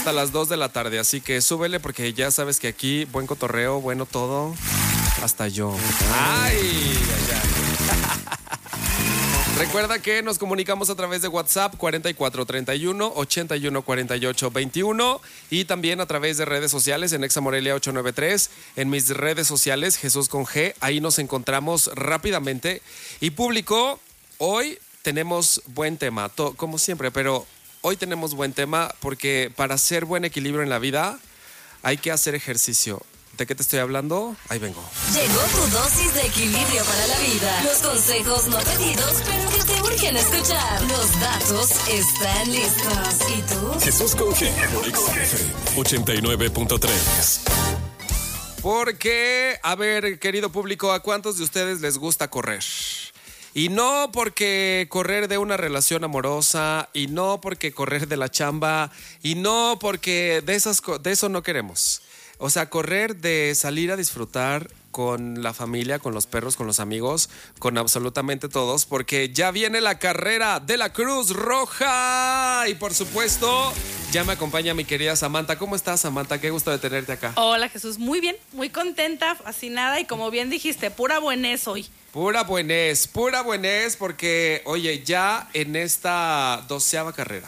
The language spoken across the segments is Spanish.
hasta las 2 de la tarde, así que súbele porque ya sabes que aquí buen cotorreo, bueno todo, hasta yo. ¡Ay! Recuerda que nos comunicamos a través de WhatsApp 4431-814821 y también a través de redes sociales en Exa Morelia 893, en mis redes sociales Jesús con G, ahí nos encontramos rápidamente. Y público, hoy tenemos buen tema, como siempre, pero hoy tenemos buen tema porque para hacer buen equilibrio en la vida hay que hacer ejercicio. ¿De qué te estoy hablando? Ahí vengo. Llegó tu dosis de equilibrio para la vida. Los consejos no pedidos, pero que te urgen escuchar. Los datos están listos. ¿Y tú? Jesús con G, 89.3. Porque, a ver, querido público, ¿a cuántos de ustedes les gusta correr? Y no porque correr de una relación amorosa, y no porque correr de la chamba, y no porque de eso no queremos. O sea, correr de salir a disfrutar con la familia, con los perros, con los amigos, con absolutamente todos, porque ya viene la carrera de la Cruz Roja. Y por supuesto, ya me acompaña mi querida Samantha. ¿Cómo estás, Samantha? Qué gusto de tenerte acá. Hola, Jesús. Muy bien, muy contenta, fascinada y como bien dijiste, pura buenés hoy. Pura buenés, porque, oye, ya en esta 12ª carrera.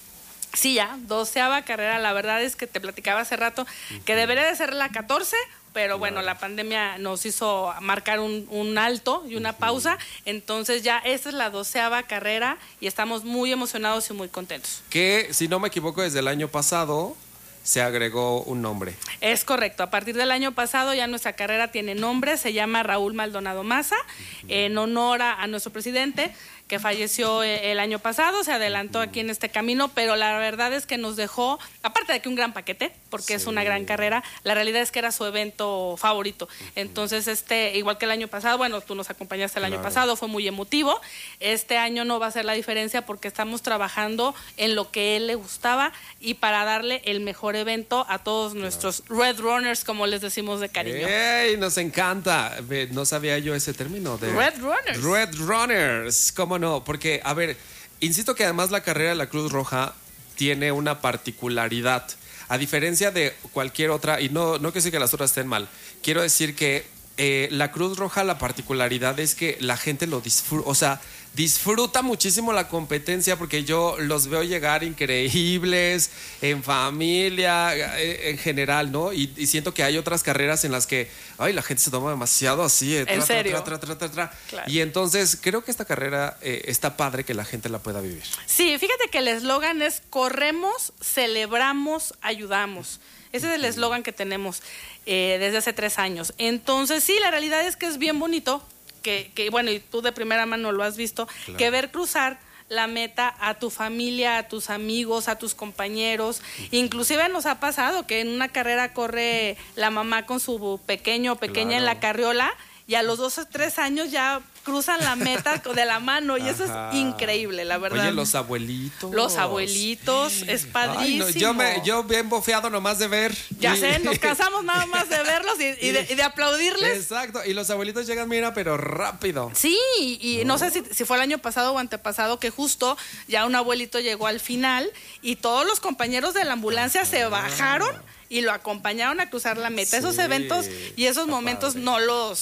Sí, ya, 12ª carrera. La verdad es que te platicaba hace rato que debería de ser la 14, pero bueno, la pandemia nos hizo marcar un alto y una pausa. Entonces ya esta es la 12ª carrera y estamos muy emocionados y muy contentos. Que, si no me equivoco, desde el año pasado se agregó un nombre. Es correcto, a partir del año pasado ya nuestra carrera tiene nombre, se llama Raúl Maldonado Maza, en honor a nuestro presidente, que falleció el año pasado, se adelantó aquí en este camino, pero la verdad es que nos dejó, aparte de que un gran paquete, porque es una gran carrera, la realidad es que era su evento favorito. Entonces, igual que el año pasado, bueno, tú nos acompañaste el año pasado, fue muy emotivo. Este año no va a ser la diferencia porque estamos trabajando en lo que él le gustaba y para darle el mejor evento a todos nuestros Red Runners, como les decimos de cariño. ¡Ey! Nos encanta. No sabía yo ese término de Red Runners. Red Runners, ¿cómo no? Porque, a ver, insisto que además la carrera de la Cruz Roja tiene una particularidad. A diferencia de cualquier otra, y no quiero decir que las otras estén mal, quiero decir que la Cruz Roja, la particularidad es que la gente lo disfruta, o sea, disfruta muchísimo la competencia porque yo los veo llegar increíbles, en familia, en general, ¿no? Y siento que hay otras carreras en las que, ay, la gente se toma demasiado así. ¿En serio? Claro. Y entonces creo que esta carrera está padre que la gente la pueda vivir. Sí, fíjate que el eslogan es corremos, celebramos, ayudamos. Ese es el eslogan que tenemos desde hace 3 años. Entonces, sí, la realidad es que es bien bonito, que bueno, y tú de primera mano lo has visto, claro, que ver cruzar la meta a tu familia, a tus amigos, a tus compañeros. Inclusive nos ha pasado que en una carrera corre la mamá con su pequeño o pequeña, claro, en la carriola, y a los 2 o 3 años ya cruzan la meta de la mano. Y eso es increíble, la verdad. Oye, los abuelitos. Los abuelitos, es padrísimo. Ay, no, yo bien bofeado nomás de ver. Ya sé, nos cansamos nada más de verlos y de aplaudirles. Exacto, y los abuelitos llegan, mira, pero rápido. Sí, y no sé si fue el año pasado o antepasado que justo ya un abuelito llegó al final y todos los compañeros de la ambulancia se bajaron y lo acompañaron a cruzar la meta. Sí, esos eventos y esos momentos padre.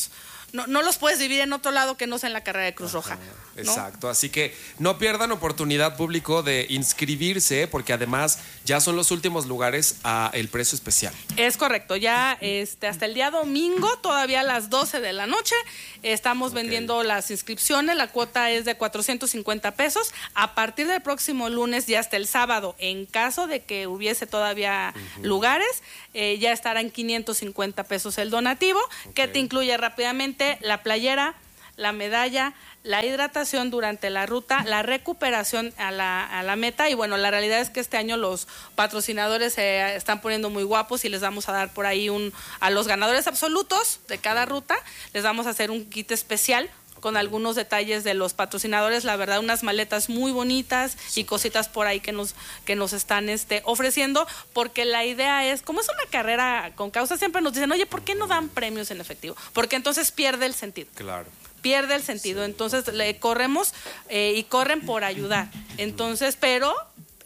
No los puedes vivir en otro lado que no sea en la carrera de Cruz Roja, ¿no? Exacto, así que no pierdan oportunidad, público, de inscribirse, porque además ya son los últimos lugares a el precio especial. Es correcto, ya hasta el día domingo, todavía a las 12 de la noche, estamos vendiendo las inscripciones. La cuota es de 450 pesos. A partir del próximo lunes y hasta el sábado, en caso de que hubiese todavía lugares, ya estará en 550 pesos el donativo, que te incluye rápidamente la playera, la medalla, la hidratación durante la ruta, la recuperación a la meta. Y bueno, la realidad es que este año los patrocinadores se están poniendo muy guapos y les vamos a dar por ahí a los ganadores absolutos de cada ruta, les vamos a hacer un kit especial con algunos detalles de los patrocinadores, la verdad, unas maletas muy bonitas y cositas por ahí que nos están ofreciendo, porque la idea es, como es una carrera con causa, siempre nos dicen, oye, ¿por qué no dan premios en efectivo? Porque entonces pierde el sentido. Claro. Pierde el sentido, sí. Entonces corremos y corren por ayudar. Entonces, pero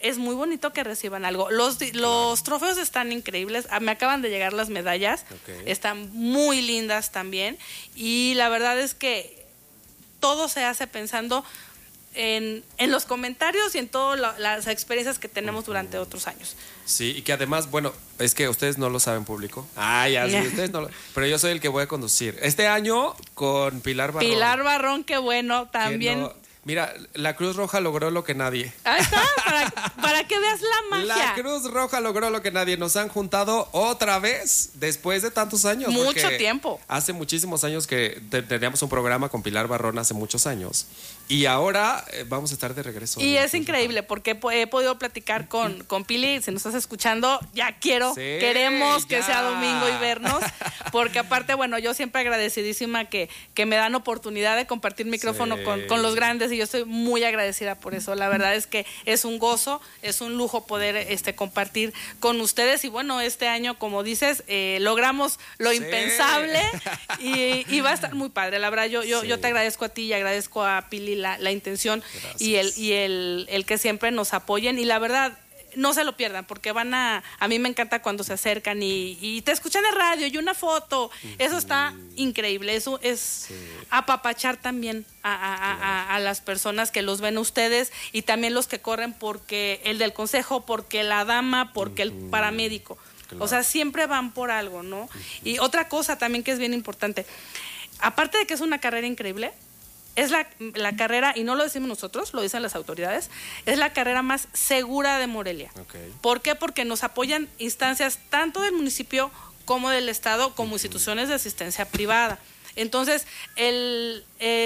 es muy bonito que reciban algo. Los trofeos están increíbles. Me acaban de llegar las medallas. Están muy lindas también. Y la verdad es que todo se hace pensando en los comentarios y en todas las experiencias que tenemos durante otros años. Sí, y que además, bueno, es que ustedes no lo saben, público. Ya, sí, ustedes no lo... Pero yo soy el que voy a conducir. Este año con Pilar Barrón. Pilar Barrón, qué bueno, también... Mira, la Cruz Roja logró lo que nadie. Ahí está, para que veas la magia. La Cruz Roja logró lo que nadie. Nos han juntado otra vez después de tantos años. Mucho tiempo. Hace muchísimos años que teníamos un programa con Pilar Barrón, hace muchos años. Y ahora vamos a estar de regreso. Y es increíble porque he podido platicar con Pili. Si nos estás escuchando, queremos que sea domingo y vernos. Porque aparte, bueno, yo siempre agradecidísima que me dan oportunidad de compartir micrófono con los grandes. Y yo estoy muy agradecida por eso. La verdad es que es un gozo, es un lujo poder compartir con ustedes. Y bueno, este año, como dices, logramos lo impensable y va a estar muy padre. La verdad, yo te agradezco a ti y agradezco a Pili la intención. Gracias. y el que siempre nos apoyen. Y la verdad, no se lo pierdan, porque a mí me encanta cuando se acercan y te escuchan en radio y una foto. Eso está increíble. Eso es apapachar también a las personas que los ven a ustedes, y también los que corren porque el del consejo, porque la dama, porque el paramédico. Claro. O sea, siempre van por algo, ¿no? Y otra cosa también que es bien importante, aparte de que es una carrera increíble, es la carrera, y no lo decimos nosotros, lo dicen las autoridades, es la carrera más segura de Morelia. ¿Por qué? Porque nos apoyan instancias tanto del municipio como del estado, como instituciones de asistencia privada. Entonces, el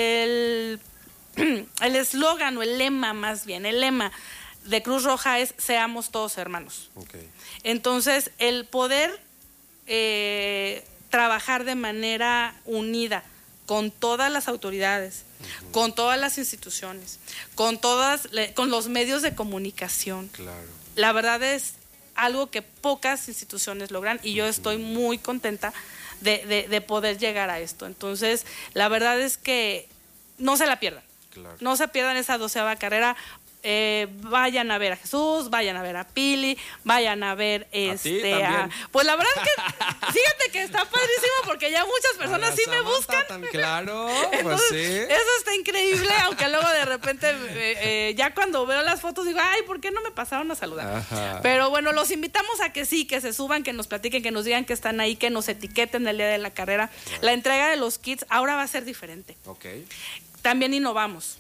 eslogan o el lema de Cruz Roja es seamos todos hermanos. Entonces, el poder trabajar de manera unida con todas las autoridades, con todas las instituciones, con los medios de comunicación. Claro. La verdad es algo que pocas instituciones logran, y yo estoy muy contenta de poder llegar a esto. Entonces, la verdad es que no se la pierdan. Claro. No se pierdan esa 12ª carrera. Vayan a ver a Jesús, vayan a ver a Pili, vayan a ver pues la verdad es que fíjate que está padrísimo, porque ya muchas personas sí me buscan. Claro. Entonces, pues sí. Eso está increíble, aunque luego de repente ya cuando veo las fotos digo, ay, ¿por qué no me pasaron a saludar? Ajá. Pero bueno, los invitamos a que se suban, que nos platiquen, que nos digan que están ahí, que nos etiqueten el día de la carrera. La entrega de los kits ahora va a ser diferente. También innovamos.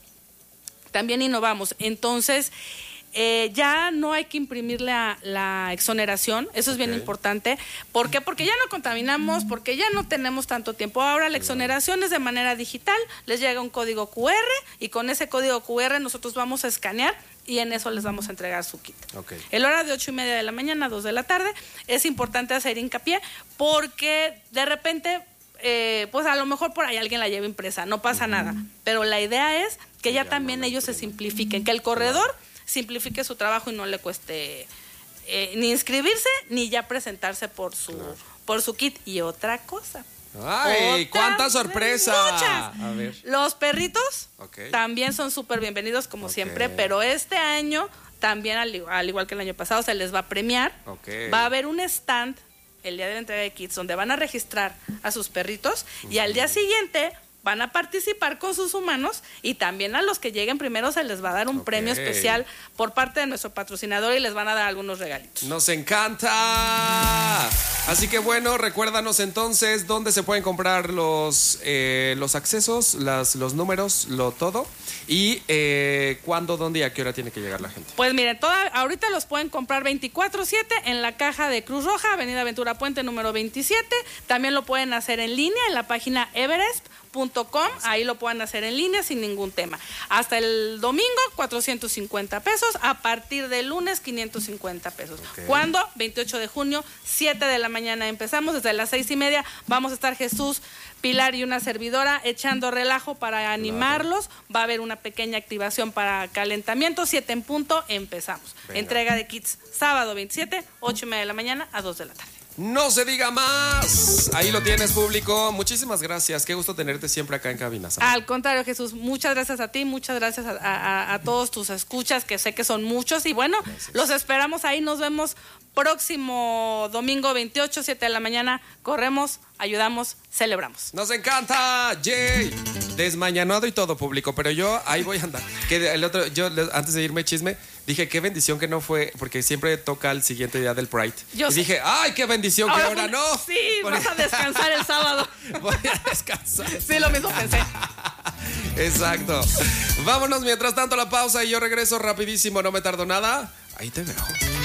Entonces, ya no hay que imprimir la exoneración. Eso es bien importante. ¿Por qué? Porque ya no contaminamos, porque ya no tenemos tanto tiempo. Ahora la exoneración es de manera digital. Les llega un código QR, y con ese código QR nosotros vamos a escanear, y en eso les vamos a entregar su kit. El hora de 8:30 de la mañana a 2 de la tarde. Es importante hacer hincapié, porque de repente... pues a lo mejor por ahí alguien la lleva impresa, no pasa nada, pero la idea es que ya también ellos se simplifiquen, que el corredor simplifique su trabajo y no le cueste ni inscribirse ni ya presentarse por su kit. Y otra cosa, ¡cuánta sorpresa! Muchas. A ver. Los perritos también son súper bienvenidos, como siempre, pero este año también, al igual que el año pasado, se les va a premiar. Va a haber un stand el día de la entrega de kits, donde van a registrar a sus perritos, y al día siguiente van a participar con sus humanos, y también a los que lleguen primero se les va a dar un premio especial por parte de nuestro patrocinador, y les van a dar algunos regalitos. ¡Nos encanta! Así que bueno, recuérdanos entonces dónde se pueden comprar los accesos, los números, todo, y cuándo, dónde y a qué hora tiene que llegar la gente. Pues miren, ahorita los pueden comprar 24/7 en la caja de Cruz Roja, Avenida Ventura Puente número 27. También lo pueden hacer en línea en la página everest.com, ahí lo pueden hacer en línea sin ningún tema. Hasta el domingo 450 pesos, a partir del lunes 550 pesos. ¿Cuándo? 28 de junio, 7 de la mañana empezamos, desde las 6:30 vamos a estar Jesús, Pilar y una servidora echando relajo para animarlos. Va a haber una pequeña activación para calentamiento. 7 en punto empezamos. Entrega de kits sábado 27, 8:30 de la mañana a 2 de la tarde. No se diga más. Ahí lo tienes, público. Muchísimas gracias. Qué gusto tenerte siempre acá en cabina, Sam. Al contrario, Jesús, muchas gracias a ti, muchas gracias a todos tus escuchas, que sé que son muchos. Y bueno, los esperamos ahí. Nos vemos próximo domingo 28, 7 de la mañana. Corremos, ayudamos, celebramos. Nos encanta, Jay. Desmañanado y todo, público, pero yo ahí voy a andar. Que el otro, yo antes de irme chisme, dije qué bendición que no fue, porque siempre toca el siguiente día del Pride. Yo y sé. dije, ay, qué bendición que ahora no. Sí, vas a descansar el sábado. Voy a descansar. Sí, lo mismo pensé. Exacto. Vámonos mientras tanto la pausa y yo regreso rapidísimo, no me tardo nada. Ahí te veo.